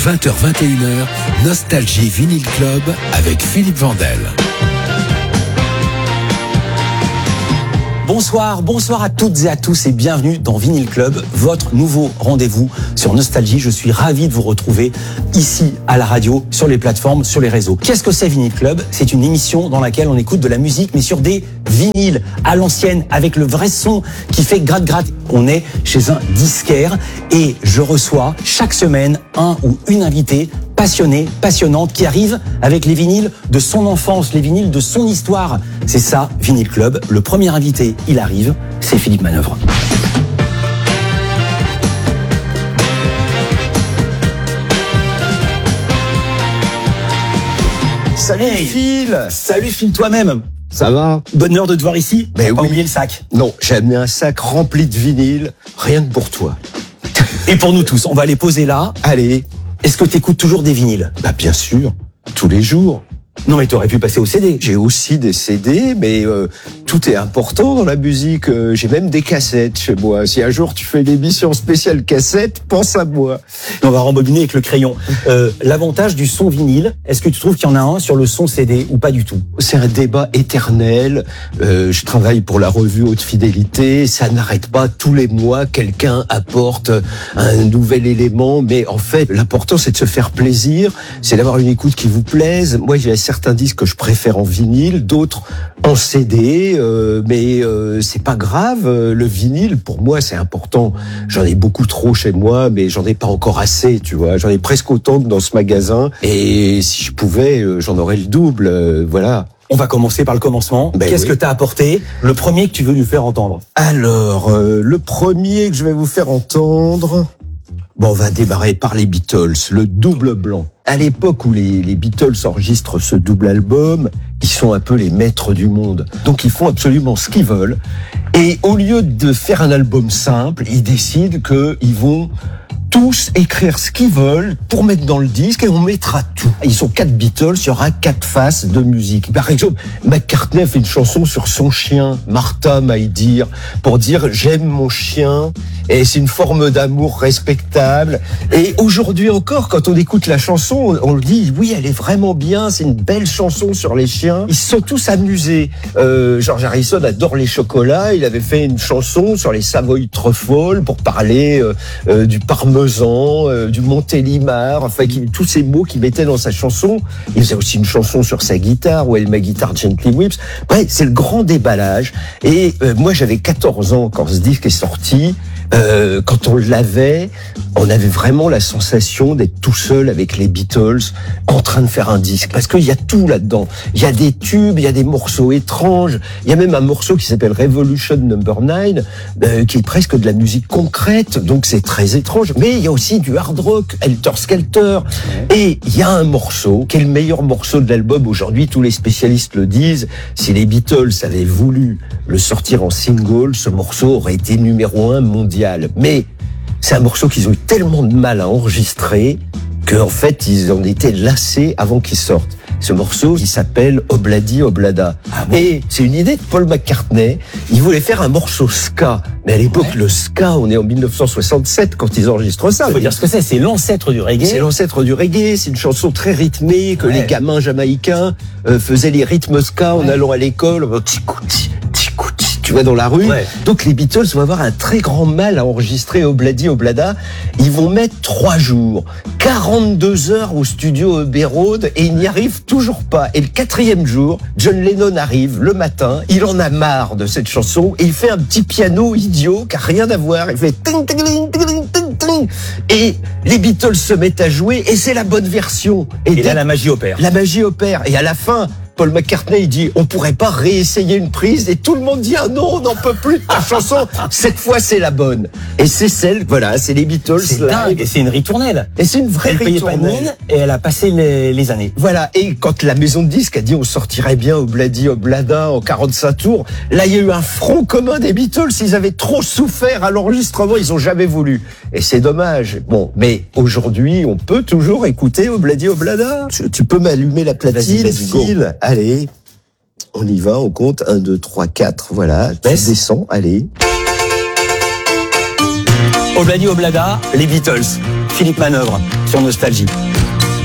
20h-21h, Nostalgie Vinyl Club avec Philippe Vandel. Bonsoir à toutes et à tous et bienvenue dans Vinyl Club, votre nouveau rendez-vous sur Nostalgie. Je suis ravi de vous retrouver ici à la radio, sur les plateformes, sur les réseaux. Qu'est-ce que c'est Vinyl Club ? C'est une émission dans laquelle on écoute de la musique mais sur des vinyles à l'ancienne avec le vrai son qui fait gratte-gratte. On est chez un disquaire et je reçois chaque semaine un ou une invitée passionnante qui arrive avec les vinyles de son enfance, les vinyles de son histoire. C'est ça, Vinyl Club. Le premier invité, il arrive, c'est Philippe Manœuvre. Salut Phil. Salut Phil toi-même. Ça va ? Bonheur de te voir ici. Mais Pas oui. oublier le sac. Non, j'ai amené un sac rempli de vinyle, rien que pour toi. Et pour nous tous, on va les poser là. Allez, Est-ce que tu écoutes toujours des vinyles ? bah bien sûr, tous les jours. Non mais t'aurais pu passer au CD. J'ai aussi des CD, mais tout est important dans la musique. J'ai même des cassettes chez moi. Si un jour tu fais une émission spéciale cassette, pense à moi. On va rembobiner avec le crayon. L'avantage du son vinyle, est-ce que tu trouves qu'il y en a un sur le son CD ou pas du tout ? C'est un débat éternel. Je travaille pour la revue Haute Fidélité. Ça n'arrête pas. Tous les mois, quelqu'un apporte un nouvel élément. Mais en fait, l'important, c'est de se faire plaisir. C'est d'avoir une écoute qui vous plaise. Moi, j'ai certains disques que je préfère en vinyle, d'autres en CD. Mais c'est pas grave. Le vinyle, pour moi, c'est important. J'en ai beaucoup trop chez moi, mais j'en ai pas encore assez, tu vois. J'en ai presque autant que dans ce magasin. Et si je pouvais, j'en aurais le double. Voilà. On va commencer par le commencement. Qu'est-ce que t'as apporté ? Le premier que tu veux nous faire entendre. Alors, le premier que je vais vous faire entendre... Bon, on va démarrer par les Beatles, le double blanc. À l'époque où les Beatles enregistrent ce double album, ils sont un peu les maîtres du monde. Donc ils font absolument ce qu'ils veulent. Et au lieu de faire un album simple, ils décident qu'ils vont tous écrire ce qu'ils veulent pour mettre dans le disque et on mettra tout. Ils sont 4 Beatles, il y aura 4 faces de musique. Par exemple, McCartney a fait une chanson sur son chien, Martha My Dear, pour dire j'aime mon chien et c'est une forme d'amour respectable. Et aujourd'hui encore, quand on écoute la chanson, on le dit oui, elle est vraiment bien, c'est une belle chanson sur les chiens. Ils se sont tous amusés. George Harrison adore les chocolats, il avait fait une chanson sur les Savoy Truffles pour parler du parmesan, du Montélimar, enfin tous ces mots qu'il mettait dans sa chanson. Il faisait aussi une chanson sur sa guitare, Well My Guitar Gently Weeps. Bref, c'est le grand déballage. Et moi j'avais 14 ans quand ce disque est sorti. Quand on l'avait, on avait vraiment la sensation d'être tout seul avec les Beatles en train de faire un disque. Parce qu'il y a tout là-dedans. Il y a des tubes, il y a des morceaux étranges. Il y a même un morceau qui s'appelle Revolution Number 9, qui est presque de la musique concrète. Donc c'est très étrange. Mais il y a aussi du hard rock, Helter Skelter. Et il y a un morceau qui est le meilleur morceau de l'album aujourd'hui. Tous les spécialistes le disent. Si les Beatles avaient voulu le sortir en single, ce morceau aurait été numéro 1 mondial. Mais c'est un morceau qu'ils ont eu tellement de mal à enregistrer qu'en fait, ils en étaient lassés avant qu'il sorte. Ce morceau, il s'appelle Obladi Oblada. Ah bon ? Et c'est une idée de Paul McCartney. Il voulait faire un morceau ska. Mais à l'époque, le ska, on est en 1967 quand ils enregistrent ça. Il faut dire ce que c'est l'ancêtre du reggae. C'est l'ancêtre du reggae, c'est une chanson très rythmée que les gamins jamaïcains faisaient les rythmes ska en allant à l'école. Tu vas dans la rue. Donc les Beatles vont avoir un très grand mal à enregistrer Obladi Oblada. Ils vont mettre 3 jours, 42 heures au studio Abbey Road et ils n'y arrivent toujours pas. Et le 4e jour, John Lennon arrive le matin, il en a marre de cette chanson et il fait un petit piano idiot qui a rien à voir. Il fait ting ting ting ting ting ting et les Beatles se mettent à jouer et c'est la bonne version. Et là la magie opère. La magie opère et à la fin, Paul McCartney, il dit, on pourrait pas réessayer une prise, et tout le monde dit, ah non, on n'en peut plus de ta chanson. Cette fois, c'est la bonne. Et c'est celle, voilà, c'est les Beatles. C'est dingue, et c'est une ritournelle. Et c'est une vraie ritournelle. Elle payait pas de mine, et elle a passé les années. Voilà. Et quand la maison de disques a dit, on sortirait bien Obladi Oblada en 45 tours, là, il y a eu un front commun des Beatles. Ils avaient trop souffert à l'enregistrement, ils ont jamais voulu. Et c'est dommage. Bon, mais aujourd'hui, on peut toujours écouter Obladi Oblada. Tu peux m'allumer la platine, Phil. Allez, on y va, on compte 1, 2, 3, 4, voilà, tu descends, allez. Obladi Oblada, les Beatles. Philippe Manœuvre sur Nostalgie.